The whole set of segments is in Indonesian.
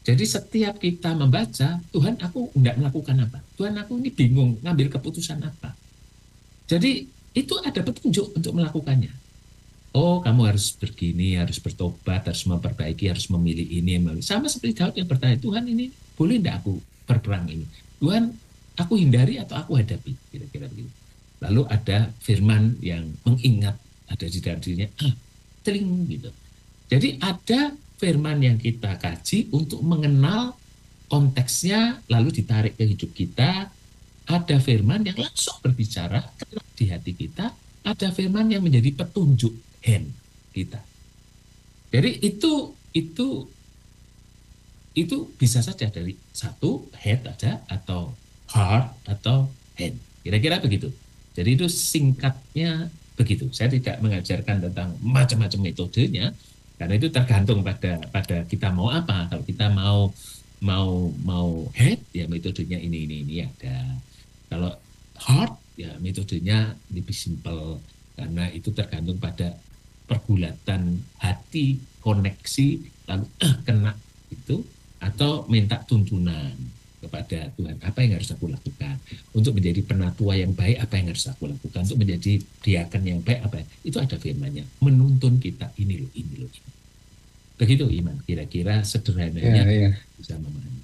Jadi setiap kita membaca, Tuhan aku tidak melakukan apa? Tuhan aku ini bingung ngambil keputusan apa? Jadi itu ada petunjuk untuk melakukannya. Oh, kamu harus begini, harus bertobat, harus memperbaiki, harus memilih ini. Sama seperti Daud yang bertanya, Tuhan ini boleh tidak aku berperang ini? Tuhan, aku hindari atau aku hadapi? Kira-kira begitu. Lalu ada firman yang mengingat ada di dalam dirinya, teling gitu. Jadi ada firman yang kita kaji untuk mengenal konteksnya, lalu ditarik ke hidup kita. Ada firman yang langsung berbicara kena di hati kita. Ada firman yang menjadi petunjuk hand kita. Jadi itu bisa saja dari satu head aja atau heart atau hand. Kira-kira begitu. Jadi itu singkatnya begitu. Saya tidak mengajarkan tentang macam-macam metodenya karena itu tergantung pada kita mau apa. Kalau kita mau head ya metodenya ini ada. Kalau heart ya metodenya lebih simpel karena itu tergantung pada pergulatan hati, koneksi, lalu kena itu atau minta tuntunan kepada Tuhan apa yang harus aku lakukan untuk menjadi penatua yang baik, apa yang harus aku lakukan untuk menjadi diaken yang baik, apa itu ada firman-Nya menuntun kita ini loh ini. Begitu Iman, kira-kira sederhananya Ya, ya. bisa memahami.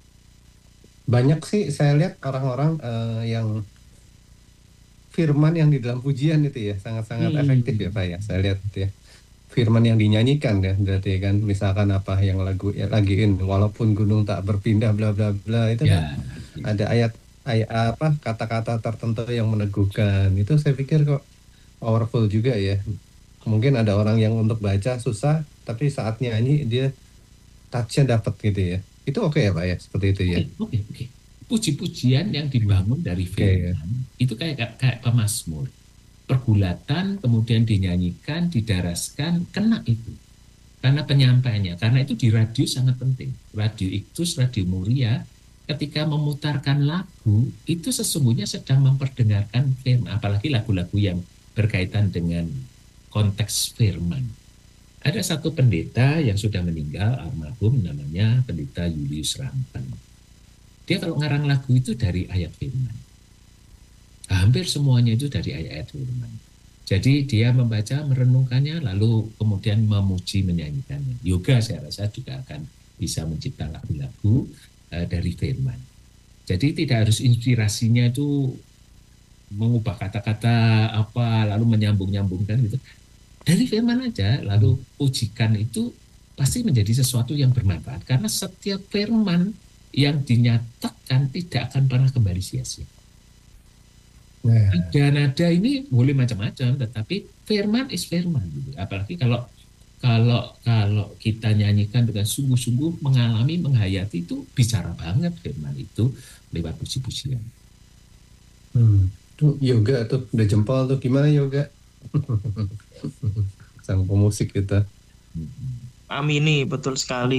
Banyak sih saya lihat orang-orang yang firman yang di dalam pujian itu ya sangat-sangat efektif ya Hmm, Pak ya. Saya lihat ya. Firman yang dinyanyikan ya berarti kan misalkan apa yang lagu ya, lagiin walaupun gunung tak berpindah bla bla bla itu kan ya, ya. ada ayat apa kata-kata tertentu yang meneguhkan. Itu saya pikir kok powerful juga ya. Mungkin ada orang yang untuk baca susah tapi saat nyanyi dia touch-nya dapat gitu ya. Itu oke ya Pak ya seperti itu ya. Oke. Puji-pujian yang Hmm. dibangun dari Oke ya. firman itu kayak pemazmur. Pergulatan kemudian dinyanyikan, didaraskan, kena itu. Karena penyampaiannya, karena itu di radio sangat penting. Radio Iktus, Radio Muria, ketika memutarkan lagu, itu sesungguhnya sedang memperdengarkan firman, apalagi lagu-lagu yang berkaitan dengan konteks firman. Ada satu pendeta yang sudah meninggal, almarhum, namanya pendeta Julius Rampen. Dia kalau ngarang lagu itu dari ayat firman. Hampir semuanya itu dari ayat-ayat firman. Jadi dia membaca, merenungkannya, lalu kemudian memuji, menyanyikannya. Yoga saya rasa juga akan bisa mencipta lagu-lagu dari firman. Jadi tidak harus inspirasinya itu mengubah kata-kata apa, lalu menyambung-nyambungkan gitu. Dari firman aja, Hmm. lalu ujikan itu pasti menjadi sesuatu yang bermanfaat. Karena setiap firman yang dinyatakan tidak akan pernah kembali sia-sia. Nah, Nada-nada ini boleh macam-macam, tetapi firman is firman gitu. Apalagi kalau kalau kalau kita nyanyikan dengan sungguh-sungguh mengalami, menghayati itu bicara banget firman itu lewat puji-pujian. hmm. Tuh yoga tuh udah jempol tuh gimana yoga? Sang pemusik kita. Amini, betul sekali.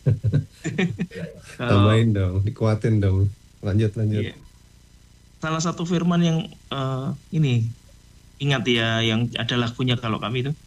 Kalau Tambahin dong, dikuatin dong. Lanjut, lanjut. iya, salah satu firman yang ini ingat ya, yang ada lagunya kalau kami itu.